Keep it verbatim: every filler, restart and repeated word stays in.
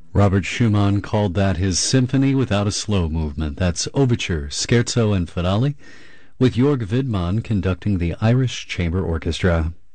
Robert Schumann called that his symphony without a slow movement. That's Overture, Scherzo and Finale, with Jörg Widmann conducting the Irish Chamber Orchestra.